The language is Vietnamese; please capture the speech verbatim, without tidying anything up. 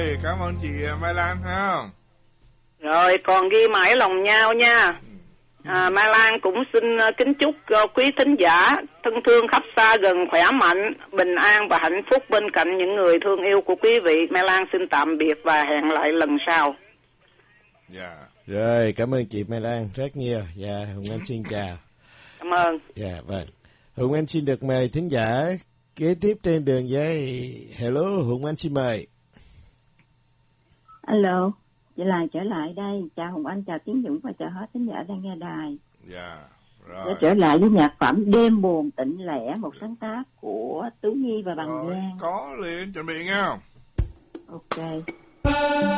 Rồi, cảm ơn chị Mai Lan ha. Rồi, còn ghi mãi lòng nhau nha. À, Mai Lan cũng xin kính chúc uh, quý thính giả thân thương khắp xa gần khỏe mạnh, bình an và hạnh phúc bên cạnh những người thương yêu của quý vị. Mai Lan xin tạm biệt và hẹn lại lần sau. Dạ. Yeah. Rồi, cảm ơn chị Mai Lan rất nhiều. Dạ, Hùng Anh xin chào. Cảm ơn. Dạ, vâng. Hùng Anh xin được mời thính giả kế tiếp trên đường dây. Hello, Hùng Anh xin mời. Alo, chị Lan trở lại đây. Chào Hùng Anh, chào Tiến Dũng và chào hết thính giả đang nghe đài. Dạ, yeah. Rồi. Để trở lại với nhạc phẩm Đêm buồn tịnh lẻ, một sáng tác của Tú Nhi và Bằng Rồi, Giang. có liền, chuẩn bị nghe không? Ok.